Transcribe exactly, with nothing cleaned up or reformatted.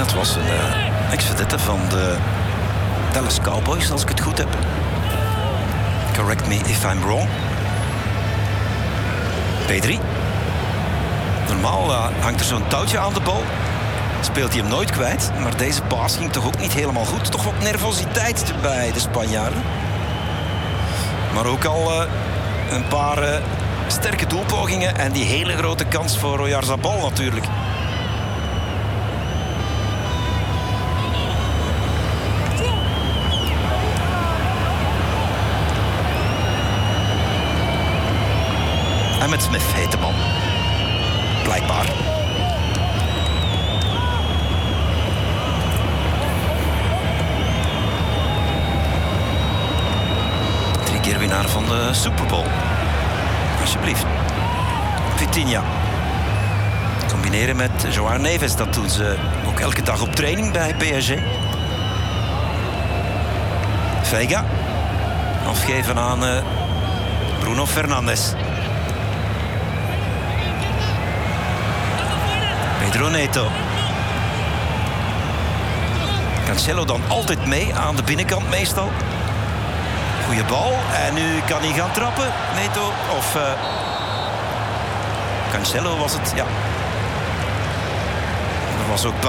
dat was een uh, ex-vedette van de Dallas Cowboys, als ik het goed heb. Correct me if I'm wrong. P drie. Normaal uh, hangt er zo'n touwtje aan de bal. Speelt hij hem nooit kwijt. Maar deze paas ging toch ook niet helemaal goed. Toch wat nervositeit bij de Spanjaarden. Maar ook al uh, een paar uh, sterke doelpogingen. En die hele grote kans voor Oyarzabal natuurlijk. Emmitt Smith heet de man. Blijkbaar. Drie keer winnaar van de Super Bowl. Alsjeblieft. Vitinha. Combineren met Joao Neves. Dat doen ze ook elke dag op training bij P S G. Vega. Afgeven aan uh, Bruno Fernandes. Pedro Neto. Cancelo dan altijd mee aan de binnenkant meestal. Goeie bal. En nu kan hij gaan trappen. Neto of... Uh, Cancelo was het, ja. Er was ook...